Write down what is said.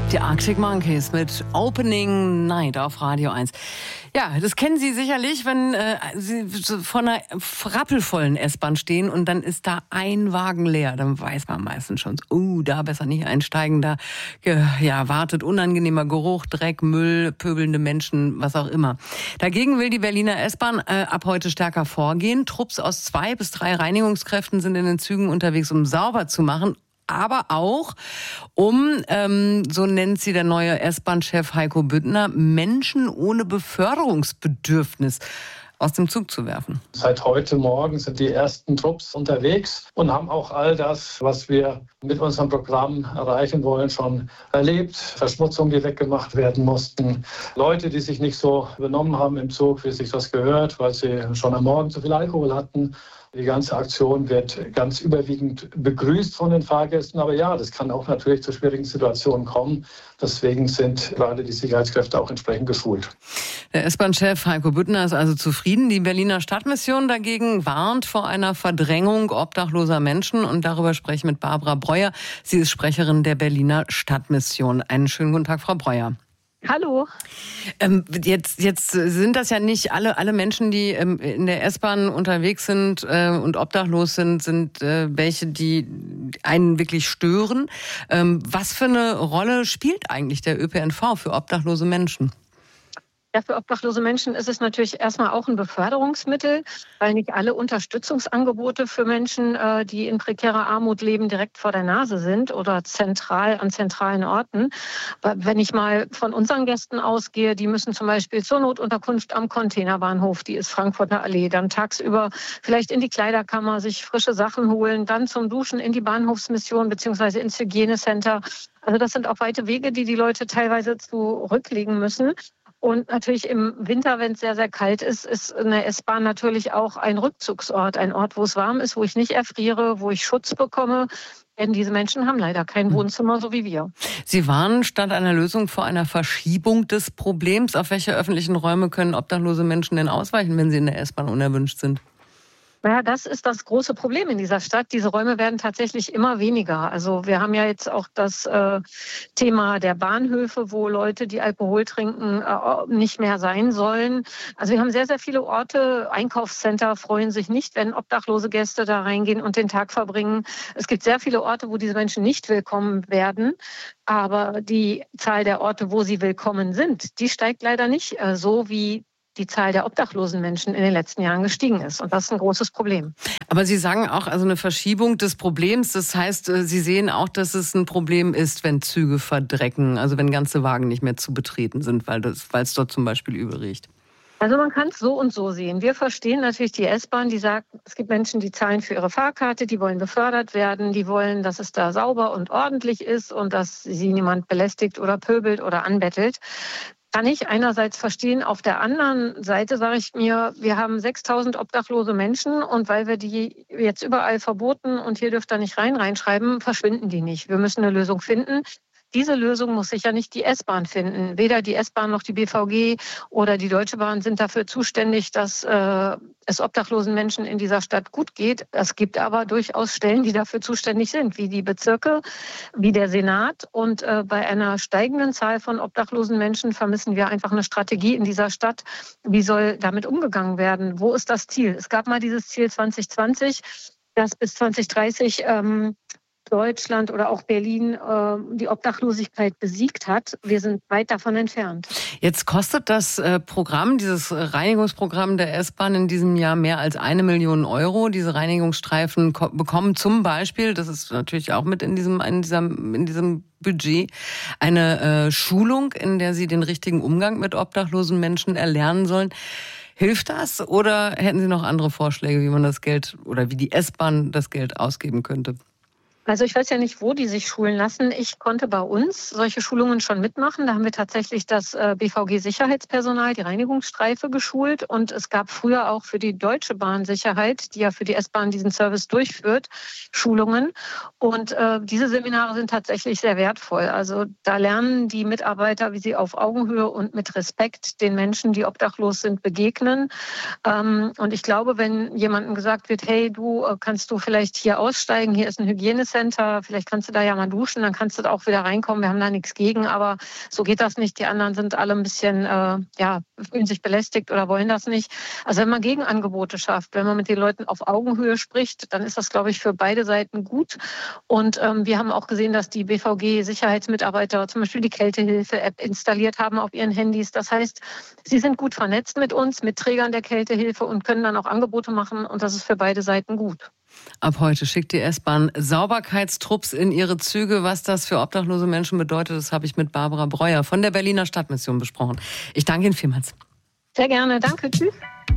Die Arctic Monkeys mit Opening Night auf Radio 1. Ja, das kennen Sie sicherlich, wenn Sie vor einer rappelvollen S-Bahn stehen und dann ist da ein Wagen leer. Dann weiß man meistens schon, da besser nicht einsteigen. Da wartet unangenehmer Geruch, Dreck, Müll, pöbelnde Menschen, was auch immer. Dagegen will die Berliner S-Bahn ab heute stärker vorgehen. Trupps aus 2 bis 3 Reinigungskräften sind in den Zügen unterwegs, um sauber zu machen. Aber auch so nennt sie der neue S-Bahn-Chef Heiko Büttner, Menschen ohne Beförderungsbedürfnis aus dem Zug zu werfen. Seit heute Morgen sind die ersten Trupps unterwegs und haben auch all das, was wir mit unserem Programm erreichen wollen, schon erlebt. Verschmutzungen, die weggemacht werden mussten. Leute, die sich nicht so benommen haben im Zug, wie sich das gehört, weil sie schon am Morgen zu viel Alkohol hatten. Die ganze Aktion wird ganz überwiegend begrüßt von den Fahrgästen. Aber ja, das kann auch natürlich zu schwierigen Situationen kommen. Deswegen sind gerade die Sicherheitskräfte auch entsprechend geschult. Der S-Bahn-Chef Heiko Büttner ist also zufrieden. Die Berliner Stadtmission dagegen warnt vor einer Verdrängung obdachloser Menschen. Und darüber spreche ich mit Barbara Breuer. Sie ist Sprecherin der Berliner Stadtmission. Einen schönen guten Tag, Frau Breuer. Hallo. Jetzt sind das ja nicht alle Menschen, die in der S-Bahn unterwegs sind und obdachlos sind welche, die einen wirklich stören. Was für eine Rolle spielt eigentlich der ÖPNV für obdachlose Menschen? Ja, für obdachlose Menschen ist es natürlich erstmal auch ein Beförderungsmittel, weil nicht alle Unterstützungsangebote für Menschen, die in prekärer Armut leben, direkt vor der Nase sind oder an zentralen Orten. Wenn ich mal von unseren Gästen ausgehe, die müssen zum Beispiel zur Notunterkunft am Containerbahnhof, die ist Frankfurter Allee, dann tagsüber vielleicht in die Kleiderkammer sich frische Sachen holen, dann zum Duschen in die Bahnhofsmission bzw. ins Hygienecenter. Also das sind auch weite Wege, die Leute teilweise zurücklegen müssen. Und natürlich im Winter, wenn es sehr, sehr kalt ist, ist eine S-Bahn natürlich auch ein Rückzugsort. Ein Ort, wo es warm ist, wo ich nicht erfriere, wo ich Schutz bekomme. Denn diese Menschen haben leider kein Wohnzimmer, so wie wir. Sie warnen statt einer Lösung vor einer Verschiebung des Problems. Auf welche öffentlichen Räume können obdachlose Menschen denn ausweichen, wenn sie in der S-Bahn unerwünscht sind? Naja, das ist das große Problem in dieser Stadt. Diese Räume werden tatsächlich immer weniger. Also wir haben ja jetzt auch das Thema der Bahnhöfe, wo Leute, die Alkohol trinken, nicht mehr sein sollen. Also wir haben sehr, sehr viele Orte. Einkaufscenter freuen sich nicht, wenn obdachlose Gäste da reingehen und den Tag verbringen. Es gibt sehr viele Orte, wo diese Menschen nicht willkommen werden. Aber die Zahl der Orte, wo sie willkommen sind, die steigt leider nicht so, wie die Zahl der obdachlosen Menschen in den letzten Jahren gestiegen ist. Und das ist ein großes Problem. Aber Sie sagen auch, also eine Verschiebung des Problems, das heißt, Sie sehen auch, dass es ein Problem ist, wenn Züge verdrecken, also wenn ganze Wagen nicht mehr zu betreten sind, weil es dort zum Beispiel übel riecht. Also man kann es so und so sehen. Wir verstehen natürlich die S-Bahn, die sagt, es gibt Menschen, die zahlen für ihre Fahrkarte, die wollen befördert werden, die wollen, dass es da sauber und ordentlich ist und dass sie niemand belästigt oder pöbelt oder anbettelt. Kann ich einerseits verstehen. Auf der anderen Seite sage ich mir, wir haben 6.000 obdachlose Menschen und weil wir die jetzt überall verboten und hier dürft ihr nicht reinschreiben, verschwinden die nicht. Wir müssen eine Lösung finden. Diese Lösung muss sicher nicht die S-Bahn finden. Weder die S-Bahn noch die BVG oder die Deutsche Bahn sind dafür zuständig, dass es obdachlosen Menschen in dieser Stadt gut geht. Es gibt aber durchaus Stellen, die dafür zuständig sind, wie die Bezirke, wie der Senat. Und bei einer steigenden Zahl von obdachlosen Menschen vermissen wir einfach eine Strategie in dieser Stadt. Wie soll damit umgegangen werden? Wo ist das Ziel? Es gab mal dieses Ziel 2020, dass bis 2030 Deutschland oder auch Berlin die Obdachlosigkeit besiegt hat. Wir sind weit davon entfernt. Jetzt kostet das Programm, dieses Reinigungsprogramm der S-Bahn in diesem Jahr mehr als 1 Million Euro. Diese Reinigungsstreifen bekommen zum Beispiel, das ist natürlich auch mit in diesem Budget, eine Schulung, in der sie den richtigen Umgang mit obdachlosen Menschen erlernen sollen. Hilft das oder hätten Sie noch andere Vorschläge, wie man das Geld oder wie die S-Bahn das Geld ausgeben könnte? Also ich weiß ja nicht, wo die sich schulen lassen. Ich konnte bei uns solche Schulungen schon mitmachen. Da haben wir tatsächlich das BVG-Sicherheitspersonal, die Reinigungsstreife geschult. Und es gab früher auch für die Deutsche Bahn Sicherheit, die ja für die S-Bahn diesen Service durchführt, Schulungen. Und diese Seminare sind tatsächlich sehr wertvoll. Also da lernen die Mitarbeiter, wie sie auf Augenhöhe und mit Respekt den Menschen, die obdachlos sind, begegnen. Und ich glaube, wenn jemandem gesagt wird, hey, kannst du vielleicht hier aussteigen, hier ist ein Hygienecenter, Callcenter, vielleicht kannst du da ja mal duschen, dann kannst du da auch wieder reinkommen, wir haben da nichts gegen, aber so geht das nicht. Die anderen sind alle ein bisschen, fühlen sich belästigt oder wollen das nicht. Also wenn man Gegenangebote schafft, wenn man mit den Leuten auf Augenhöhe spricht, dann ist das, glaube ich, für beide Seiten gut. Und wir haben auch gesehen, dass die BVG-Sicherheitsmitarbeiter zum Beispiel die Kältehilfe-App installiert haben auf ihren Handys. Das heißt, sie sind gut vernetzt mit uns, mit Trägern der Kältehilfe und können dann auch Angebote machen und das ist für beide Seiten gut. Ab heute schickt die S-Bahn Sauberkeitstrupps in ihre Züge. Was das für obdachlose Menschen bedeutet, das habe ich mit Barbara Breuer von der Berliner Stadtmission besprochen. Ich danke Ihnen vielmals. Sehr gerne, danke, tschüss.